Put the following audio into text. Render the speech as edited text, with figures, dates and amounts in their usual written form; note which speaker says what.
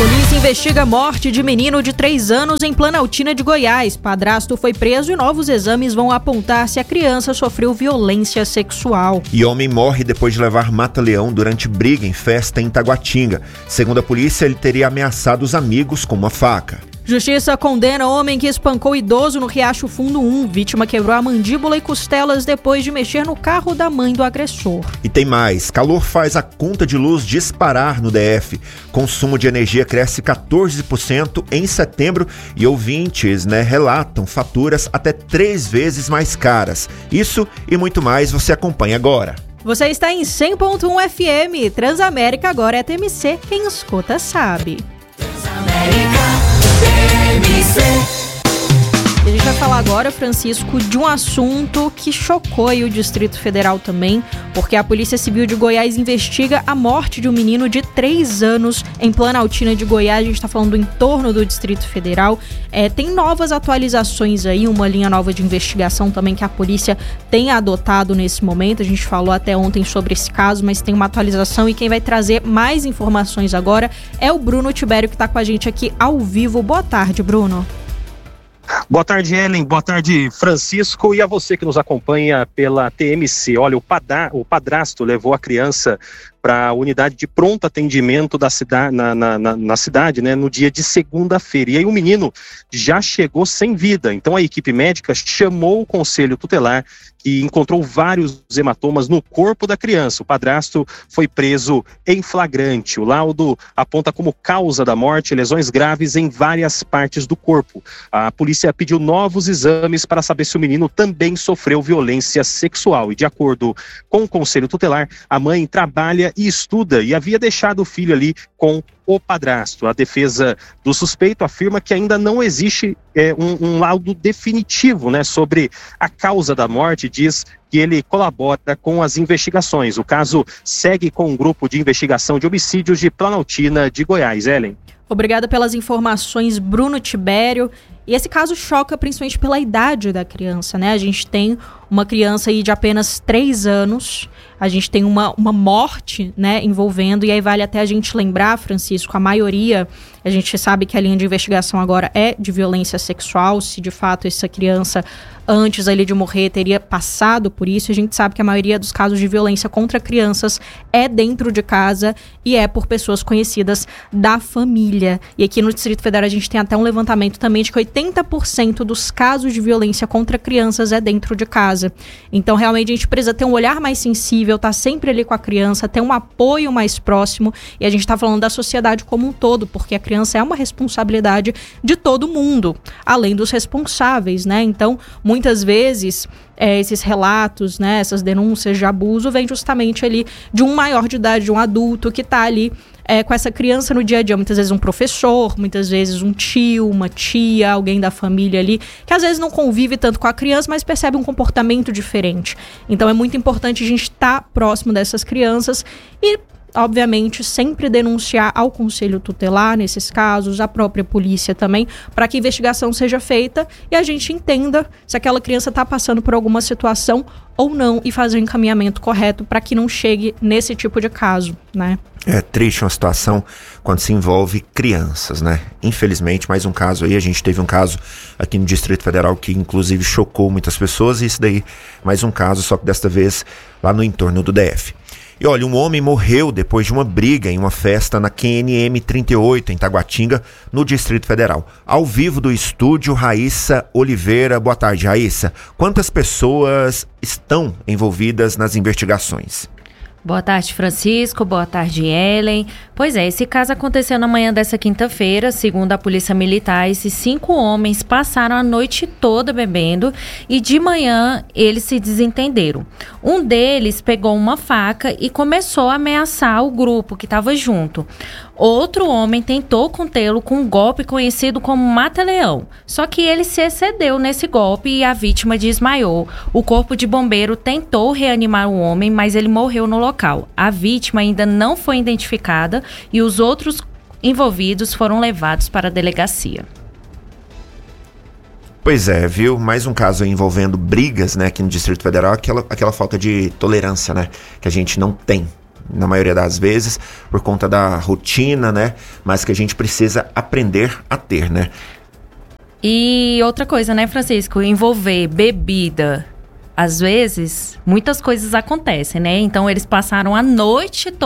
Speaker 1: Polícia investiga a morte de menino de 3 anos em Planaltina de Goiás. Padrasto foi preso e novos exames vão apontar se a criança sofreu violência sexual.
Speaker 2: E homem morre depois de levar mata-leão durante briga em festa em Taguatinga. Segundo a polícia, ele teria ameaçado os amigos com uma faca.
Speaker 1: Justiça condena homem que espancou idoso no Riacho Fundo 1. Vítima quebrou a mandíbula e costelas depois de mexer no carro da mãe do agressor.
Speaker 2: E tem mais. Calor faz a conta de luz disparar no DF. Consumo de energia cresce 14% em setembro e ouvintes, relatam faturas até 3 vezes mais caras. Isso e muito mais você acompanha agora.
Speaker 1: Você está em 100.1 FM. Transamérica agora é TMC. Quem escuta sabe. Transamérica. A gente vai falar agora, Francisco, de um assunto que chocou aí o Distrito Federal também, porque a Polícia Civil de Goiás investiga a morte de um menino de 3 anos em Planaltina de Goiás. A gente está falando do entorno do Distrito Federal. Tem novas atualizações aí, uma linha nova de investigação também que a polícia tem adotado nesse momento. A gente falou até ontem sobre esse caso, mas tem uma atualização e quem vai trazer mais informações agora é o Bruno Tibério, que está com a gente aqui ao vivo. Boa tarde, Bruno.
Speaker 3: Boa tarde, Ellen. Boa tarde, Francisco. E a você que nos acompanha pela TMC. Olha, o padrasto levou a criança para a unidade de pronto atendimento da na cidade, no dia de segunda-feira. E aí o menino já chegou sem vida. Então a equipe médica chamou o conselho tutelar e encontrou vários hematomas no corpo da criança. O padrasto foi preso em flagrante. O laudo aponta como causa da morte lesões graves em várias partes do corpo. A polícia pediu novos exames para saber se o menino também sofreu violência sexual. E de acordo com o conselho tutelar, a mãe trabalha e estuda e havia deixado o filho ali com o padrasto. A defesa do suspeito afirma que ainda não existe um laudo definitivo, sobre a causa da morte. Diz que ele colabora com as investigações. O caso segue com um grupo de investigação de homicídios de Planaltina de Goiás. Ellen.
Speaker 1: Obrigada pelas informações, Bruno Tibério. E esse caso choca principalmente pela idade da criança, A gente tem uma criança aí de apenas 3 anos, a gente tem uma morte, envolvendo, e aí vale até a gente lembrar, Francisco, a maioria, a gente sabe que a linha de investigação agora é de violência sexual, se de fato essa criança, antes ali de morrer, teria passado por isso. A gente sabe que a maioria dos casos de violência contra crianças é dentro de casa e é por pessoas conhecidas da família. E aqui no Distrito Federal a gente tem até um levantamento também de que 80% dos casos de violência contra crianças é dentro de casa. Então, realmente, a gente precisa ter um olhar mais sensível, estar sempre ali com a criança, ter um apoio mais próximo. E a gente está falando da sociedade como um todo, porque a criança é uma responsabilidade de todo mundo, além dos responsáveis, Então, muitas vezes, esses relatos, essas denúncias de abuso vêm justamente ali de um maior de idade, de um adulto que está ali com essa criança no dia a dia, muitas vezes um professor, muitas vezes um tio, uma tia, alguém da família ali, que às vezes não convive tanto com a criança, mas percebe um comportamento diferente. Então é muito importante a gente estar próximo dessas crianças e, obviamente, sempre denunciar ao conselho tutelar nesses casos, a própria polícia também, para que a investigação seja feita e a gente entenda se aquela criança está passando por alguma situação ou não e fazer o encaminhamento correto para que não chegue nesse tipo de caso, É
Speaker 2: triste uma situação quando se envolve crianças, Infelizmente, mais um caso aí, a gente teve um caso aqui no Distrito Federal que inclusive chocou muitas pessoas e isso daí, mais um caso, só que desta vez lá no entorno do DF. E olha, um homem morreu depois de uma briga em uma festa na QNM 38, em Taguatinga, no Distrito Federal. Ao vivo do estúdio, Raíssa Oliveira. Boa tarde, Raíssa. Quantas pessoas estão envolvidas nas investigações?
Speaker 4: Boa tarde, Francisco. Boa tarde, Ellen. Pois é, esse caso aconteceu na manhã dessa quinta-feira. Segundo a Polícia Militar, esses 5 homens passaram a noite toda bebendo e de manhã eles se desentenderam. Um deles pegou uma faca e começou a ameaçar o grupo que estava junto. Outro homem tentou contê-lo com um golpe conhecido como mata-leão, só que ele se excedeu nesse golpe e a vítima desmaiou. O corpo de bombeiro tentou reanimar o homem, mas ele morreu no local. A vítima ainda não foi identificada e os outros envolvidos foram levados para a delegacia.
Speaker 2: Pois é, viu? Mais um caso envolvendo brigas, aqui no Distrito Federal, aquela falta de tolerância, que a gente não tem, na maioria das vezes, por conta da rotina, né? Mas que a gente precisa aprender a ter, né?
Speaker 4: E outra coisa, né, Francisco? Envolver bebida. Às vezes, muitas coisas acontecem, né? Então, eles passaram a noite toda